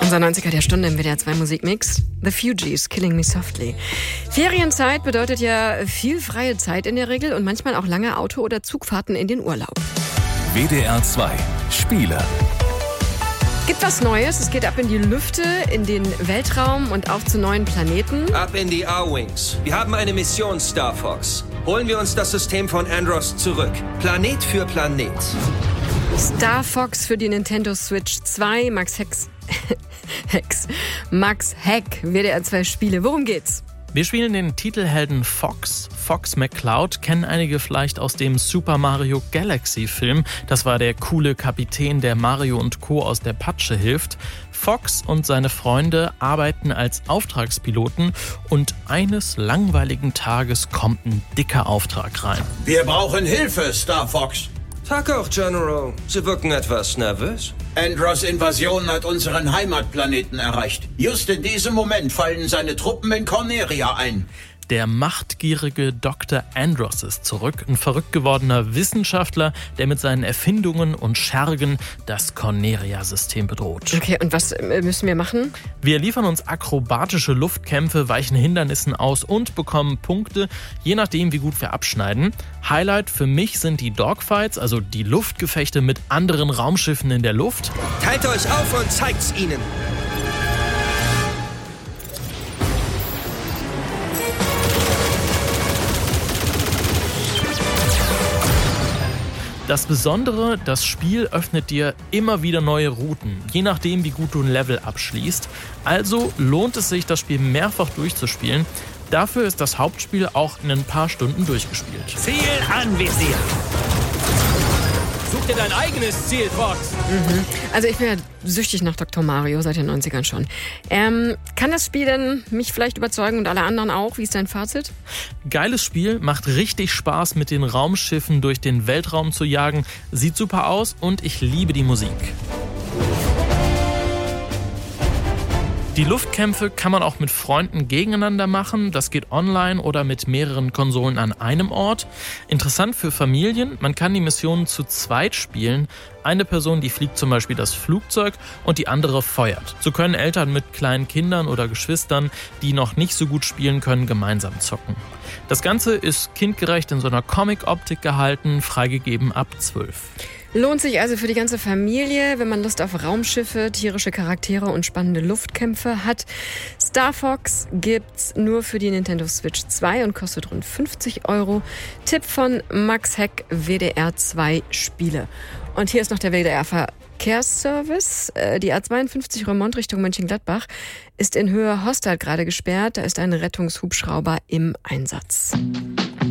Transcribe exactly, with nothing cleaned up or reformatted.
Unser neunziger der Stunde im W D R zwei Musikmix. The Fugees, Killing Me Softly. Ferienzeit bedeutet ja viel freie Zeit in der Regel und manchmal auch lange Auto- oder Zugfahrten in den Urlaub. W D R zwei Spiele. Gibt was Neues. Es geht ab in die Lüfte, in den Weltraum und auch zu neuen Planeten. Ab in die A-Wings. Wir haben eine Mission, Star Fox. Holen wir uns das System von Andros zurück. Planet für Planet. Star Fox für die Nintendo Switch zwei. Max Hex. Hex. Max Heck. W D R zwei Spiele. Worum geht's? Wir spielen den Titelhelden Fox. Fox McCloud kennen einige vielleicht aus dem Super Mario Galaxy Film. Das war der coole Kapitän, der Mario und Co. aus der Patsche hilft. Fox und seine Freunde arbeiten als Auftragspiloten und eines langweiligen Tages kommt ein dicker Auftrag rein. Wir brauchen Hilfe, Star Fox. Tag auch, General. Sie wirken etwas nervös. Andros Invasion hat unseren Heimatplaneten erreicht. Just in diesem Moment fallen seine Truppen in Corneria ein. Der machtgierige Doktor Andros ist zurück, ein verrückt gewordener Wissenschaftler, der mit seinen Erfindungen und Schergen das Corneria-System bedroht. Okay, und was müssen wir machen? Wir liefern uns akrobatische Luftkämpfe, weichen Hindernissen aus und bekommen Punkte, je nachdem, wie gut wir abschneiden. Highlight für mich sind die Dogfights, also die Luftgefechte mit anderen Raumschiffen in der Luft. Teilt euch auf und zeigt's ihnen. Das Besondere, das Spiel öffnet dir immer wieder neue Routen, je nachdem wie gut du ein Level abschließt. Also lohnt es sich, das Spiel mehrfach durchzuspielen. Dafür ist das Hauptspiel auch in ein paar Stunden durchgespielt. Ziel anvisiert! Such dir dein eigenes Ziel, Fox! Mhm. Also ich bin ja süchtig nach Doktor Mario seit den neunzigern schon. Ähm, kann das Spiel denn mich vielleicht überzeugen und alle anderen auch? Wie ist dein Fazit? Geiles Spiel, macht richtig Spaß, mit den Raumschiffen durch den Weltraum zu jagen. Sieht super aus und ich liebe die Musik. Die Luftkämpfe kann man auch mit Freunden gegeneinander machen. Das geht online oder mit mehreren Konsolen an einem Ort. Interessant für Familien, man kann die Missionen zu zweit spielen. Eine Person, die fliegt zum Beispiel das Flugzeug und die andere feuert. So können Eltern mit kleinen Kindern oder Geschwistern, die noch nicht so gut spielen können, gemeinsam zocken. Das Ganze ist kindgerecht in so einer Comic-Optik gehalten, freigegeben ab zwölf. Lohnt sich also für die ganze Familie, wenn man Lust auf Raumschiffe, tierische Charaktere und spannende Luftkämpfe hat. Star Fox gibt's nur für die Nintendo Switch zwei und kostet rund fünfzig Euro. Tipp von Max Heck, W D R zwei Spiele. Und hier ist noch der W D R Verkehrsservice. Die A zweiundfünfzig Remont Richtung Mönchengladbach ist in Höhe Hostad gerade gesperrt. Da ist ein Rettungshubschrauber im Einsatz.